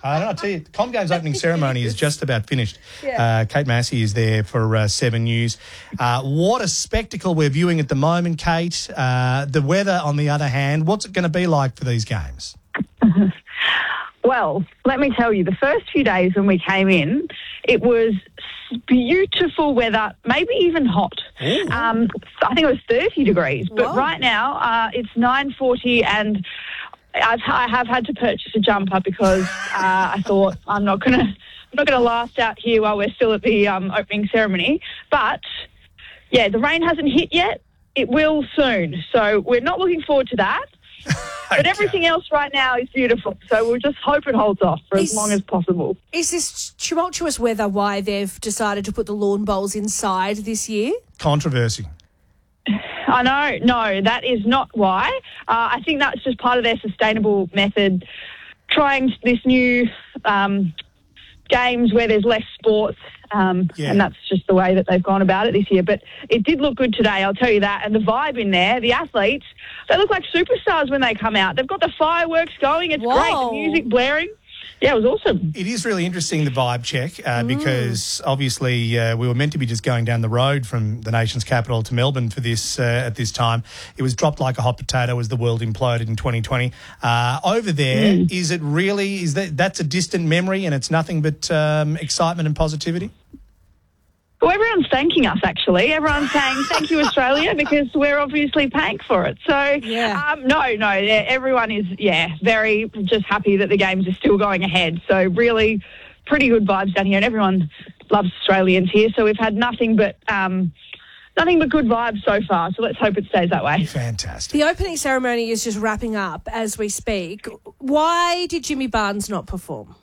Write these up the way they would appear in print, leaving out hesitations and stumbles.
I don't know, I tell you, the Com Games opening ceremony is just about finished. Yeah. Kate Massey is there for 7 News. What a spectacle we're viewing at the moment, Kate. The weather, on the other hand, what's it going to be like for these games? Well, let me tell you, the first few days when we came in, it was beautiful weather, maybe even hot. I think it was 30 degrees. But Whoa. right now, it's 9:40 and I have had to purchase a jumper because I thought I'm not gonna last out here while we're still at the opening ceremony. But yeah, the rain hasn't hit yet. It will soon. So we're not looking forward to that. But everything else right now is beautiful. So we'll just hope it holds off for as long as possible. Is this tumultuous weather why they've decided to put the lawn bowls inside this year? Controversy. I know. No, that is not why. I think that's just part of their sustainable method, trying this new games where there's less sports, and that's just the way that they've gone about it this year. But it did look good today, I'll tell you that. And the vibe in there, the athletes, they look like superstars when they come out. They've got the fireworks going. It's great. The music blaring. Yeah, it was awesome. It is really interesting, the vibe check, because obviously we were meant to be just going down the road from the nation's capital to Melbourne for this at this time. It was dropped like a hot potato as the world imploded in 2020. Over there, is it really, that's a distant memory and it's nothing but excitement and positivity? Well, everyone's thanking us, actually. Everyone's saying, thank you, Australia, because we're obviously paying for it. So, everyone is, very just happy that the games are still going ahead. So, really pretty good vibes down here, and everyone loves Australians here. So, we've had nothing but good vibes so far. So, let's hope it stays that way. Fantastic. The opening ceremony is just wrapping up as we speak. Why did Jimmy Barnes not perform?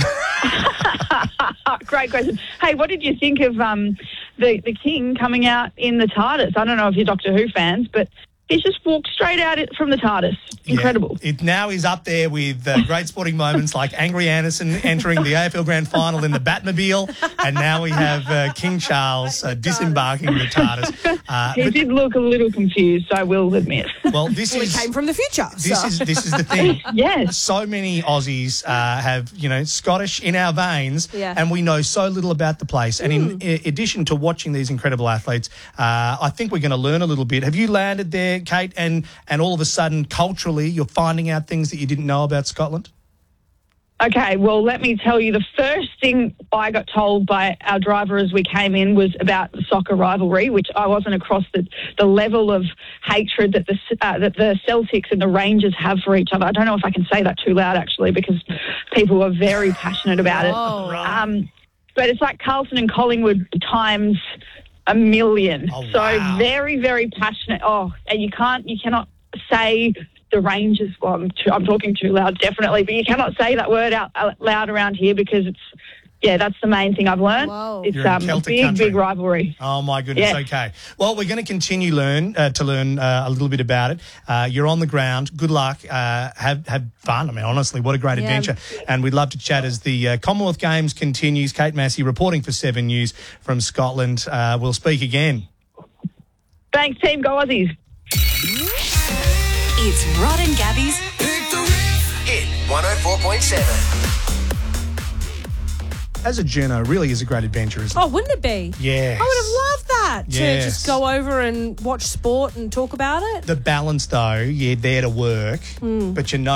Great question. Hey, what did you think of the King coming out in the TARDIS? I don't know if you're Doctor Who fans, but he just walked straight out from the TARDIS. Incredible. Yeah, it now is up there with great sporting moments like Angry Anderson entering the AFL Grand Final in the Batmobile, and now we have King Charles disembarking the TARDIS. He did look a little confused, I will admit. Well, this He came from the future. This is the thing. Yes. So many Aussies have, Scottish in our veins, and we know so little about the place. And in addition to watching these incredible athletes, I think we're going to learn a little bit. Have you landed there, Kate, and all of a sudden, culturally, you're finding out things that you didn't know about Scotland? Okay, well, let me tell you, the first thing I got told by our driver as we came in was about the soccer rivalry, which I wasn't across the level of hatred that the Celtics and the Rangers have for each other. I don't know if I can say that too loud, actually, because people are very passionate about it. Right. But it's like Carlton and Collingwood times a million. Oh, so wow. very, very passionate. And you cannot say the Rangers. Well, I'm talking too loud, definitely, but you cannot say that word out loud around here because that's the main thing I've learned. Whoa. It's You're in Celtic country. big rivalry. Oh, my goodness. Yeah. Okay. Well, we're going to continue to learn a little bit about it. You're on the ground. Good luck. Have fun. I mean, honestly, what a great adventure. And we'd love to chat as the Commonwealth Games continues. Kate Massey reporting for 7 News from Scotland. We'll speak again. Thanks, team. Go Aussies. It's Rod and Gabby's Hit 104.7. As a journo, really is a great adventure, isn't it? Oh, wouldn't it be? Yes. I would have loved that, to Yes. just go over and watch sport and talk about it. The balance, though, you're there to work, but you're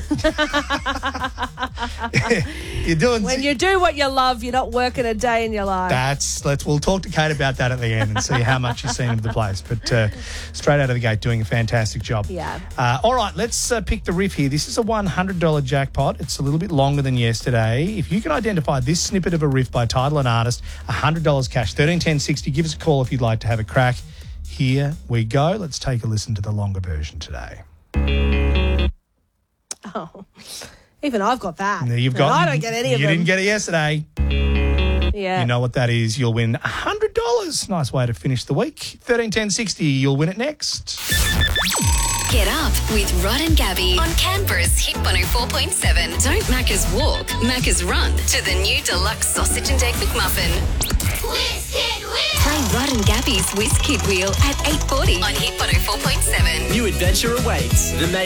doing... When you do what you love, you're not working a day in your life. We'll talk to Kate about that at the end and see how much you've seen of the place. But straight out of the gate, doing a fantastic job. Yeah. All right, let's pick the riff here. This is a $100 jackpot. It's a little bit longer than yesterday. If you can identify this snippet of a riff by title and artist, $100 cash, 131060. Give us a call if you'd like to have a crack. Here we go. Let's take a listen to the longer version today. Oh, even I've got that. Now you've got. I don't get any of them. You didn't get it yesterday. Yeah. You know what that is. You'll win $100. Nice way to finish the week. 131060. You'll win it next. Get Up with Rod and Gabby on Canberra's Hit 104.7. Don't Macca's walk, Macca's run to the new deluxe sausage and egg McMuffin. Whiz Kid Wheel! Play Rod and Gabby's Whiz Kid Wheel at 8:40 on Hit 104.7. New adventure awaits. The